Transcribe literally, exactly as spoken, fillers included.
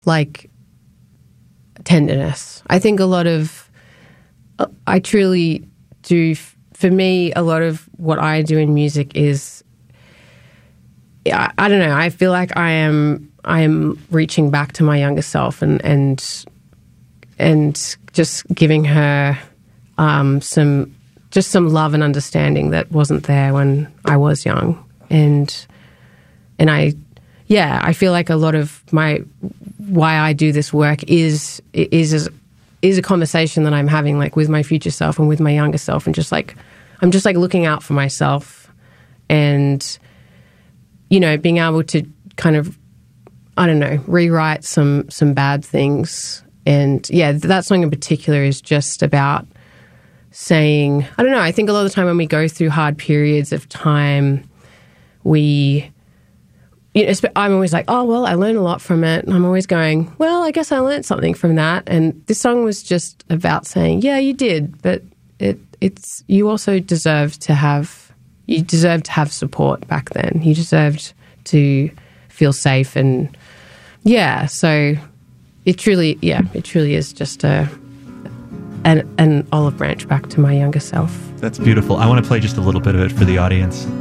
like tenderness. I think a lot of, I truly do, for me, a lot of what I do in music is, I, I don't know, I feel like I am, I am reaching back to my younger self and, and, and just giving her um, some, just some love and understanding that wasn't there when I was young. And, and I, yeah, I feel like a lot of my, why I do this work is, is, is a conversation that I'm having like with my future self and with my younger self, and just like, I'm just like looking out for myself and, you know, being able to kind of, I don't know, rewrite some, some bad things. And yeah, that song in particular is just about saying, I don't know, I think a lot of the time when we go through hard periods of time, we, you know, I'm always like, oh, well, I learned a lot from it. And I'm always going, well, I guess I learned something from that. And this song was just about saying, yeah, you did, but it, it's, you also deserved to have, you deserved to have support back then. You deserved to feel safe. And yeah, so it truly, yeah, it truly is just a, an, an olive branch back to my younger self. That's beautiful. I want to play just a little bit of it for the audience.